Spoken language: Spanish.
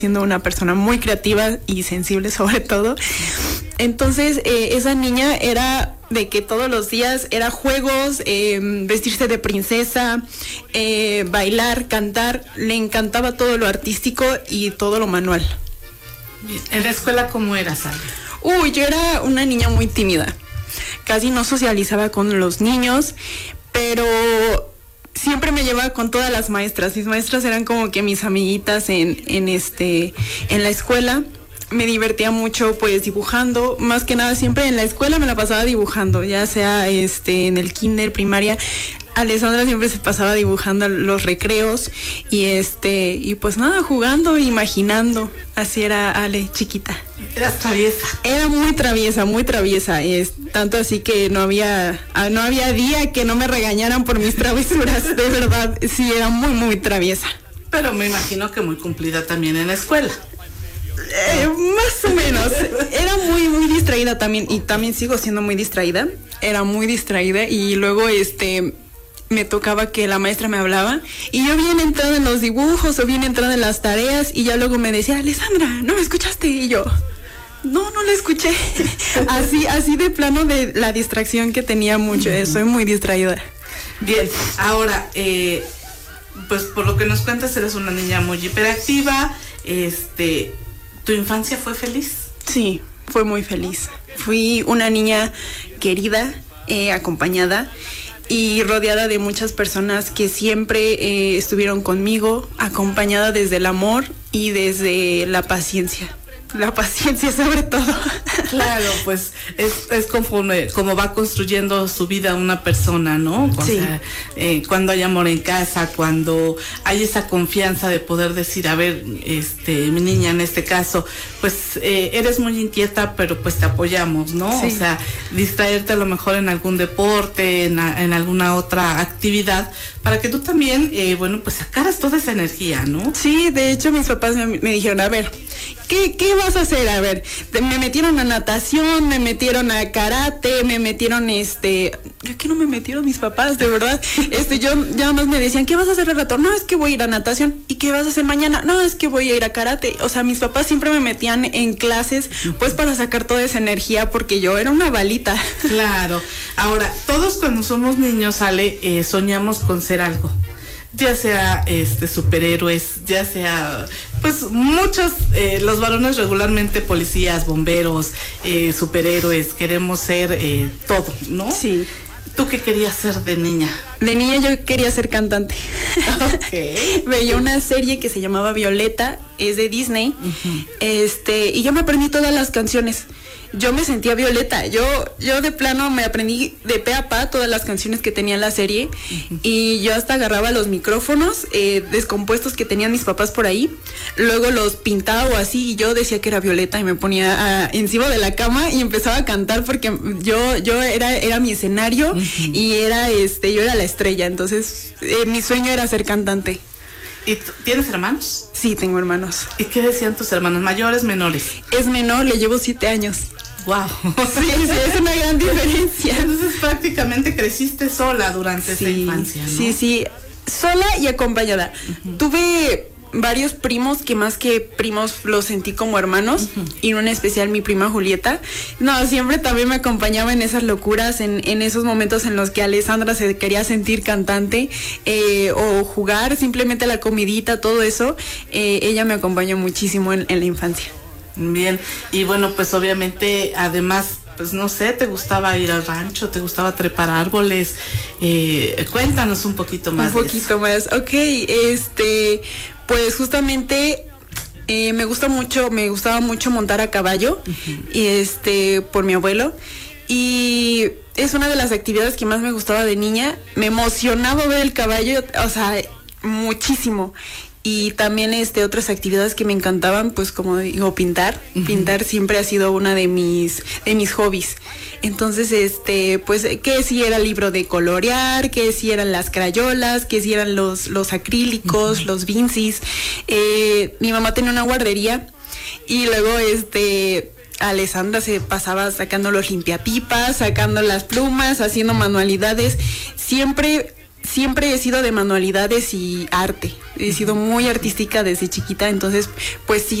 siendo una persona muy creativa y sensible sobre todo. Entonces, esa niña era de que todos los días era juegos, vestirse de princesa, bailar, cantar. Le encantaba todo lo artístico y todo lo manual. ¿En la escuela cómo eras, Ale? Yo era una niña muy tímida. Casi no socializaba con los niños, pero siempre me llevaba con todas las maestras. Mis maestras eran como que mis amiguitas en la escuela. Me divertía mucho pues dibujando, más que nada siempre en la escuela me la pasaba dibujando, ya sea en el kinder, primaria. Alessandra siempre se pasaba dibujando los recreos y pues nada, jugando, imaginando. Así era Ale, chiquita. ¿Eras traviesa? Era muy traviesa, muy traviesa. Tanto así que no había día que no me regañaran por mis travesuras. De verdad, sí, era muy, muy traviesa. Pero me imagino que muy cumplida también en la escuela. Más o menos. Era muy, muy distraída también. Y también sigo siendo muy distraída. Era muy distraída y luego me tocaba que la maestra me hablaba y yo bien entrada en los dibujos o bien entrada en las tareas y ya luego me decía, Alessandra, ¿no me escuchaste? Y yo, no la escuché. así de plano de la distracción que tenía mucho. Soy muy distraída. Bien, ahora, pues por lo que nos cuentas, eres una niña muy hiperactiva. ¿Tu infancia fue feliz? Sí, fue muy feliz. Fui una niña querida, acompañada y rodeada de muchas personas que siempre estuvieron conmigo, acompañada desde el amor y desde la paciencia. La paciencia sobre todo. Claro, pues es conforme como va construyendo su vida una persona, ¿no? O sí. sea, cuando hay amor en casa, cuando hay esa confianza de poder decir, a ver, mi niña en este caso, pues eres muy inquieta, pero pues te apoyamos, ¿no? Sí. O sea, distraerte a lo mejor en algún deporte, en alguna otra actividad, para que tú también, pues sacaras toda esa energía, ¿no? Sí, de hecho mis papás me dijeron, a ver, ¿qué vas a hacer? A ver, me metieron a natación, me metieron a karate, me metieron ¿qué no me metieron mis papás? De verdad, yo ya más me decían, ¿qué vas a hacer al rato? No, es que voy a ir a natación. ¿Y qué vas a hacer mañana? No, es que voy a ir a karate. O sea, mis papás siempre me metían en clases, pues para sacar toda esa energía, porque yo era una balita. Claro. Ahora, todos cuando somos niños, Ale, soñamos con ser algo. Ya sea superhéroes, ya sea pues muchos, los varones regularmente policías, bomberos, superhéroes, queremos ser todo, ¿no? Sí. ¿Tú qué querías ser de niña? De niña yo quería ser cantante. Okay. Veía una serie que se llamaba Violeta, es de Disney, y yo me aprendí todas las canciones. Yo me sentía Violeta, yo de plano me aprendí de pe a pa todas las canciones que tenía en la serie, y yo hasta agarraba los micrófonos descompuestos que tenían mis papás por ahí, luego los pintaba o así, y yo decía que era Violeta y me ponía encima de la cama y empezaba a cantar porque yo era mi escenario y yo era la estrella, entonces mi sueño era ser cantante. ¿Y tienes hermanos? Sí, tengo hermanos. ¿Y qué decían tus hermanos, mayores, menores? Es menor, le llevo 7 años. Wow. Sí, es una gran diferencia. Entonces prácticamente creciste sola durante esa infancia, ¿no? Sí, sola y acompañada. Tuve varios primos que más que primos los sentí como hermanos, y en especial mi prima Julieta. No, siempre también me acompañaba en esas locuras, en esos momentos en los que Alessandra se quería sentir cantante o jugar, simplemente la comidita, todo eso. Ella me acompañó muchísimo en la infancia. Bien, y bueno, pues obviamente, además, pues no sé, ¿te gustaba ir al rancho? ¿Te gustaba trepar árboles? Cuéntanos un poquito más. Un poquito más, ok, pues justamente me gustaba mucho montar a caballo, por mi abuelo, y es una de las actividades que más me gustaba de niña. Me emocionaba ver el caballo, o sea, muchísimo. Y también otras actividades que me encantaban, pues como digo, pintar. Pintar siempre ha sido una de mis hobbies. Entonces, pues que si era libro de colorear, que si eran las crayolas, que si eran los acrílicos, los vincis. Mi mamá tenía una guardería y luego Alessandra se pasaba sacando los limpiapipas, sacando las plumas, haciendo manualidades. Siempre siempre he sido de manualidades y arte. He sido muy artística desde chiquita, entonces pues sí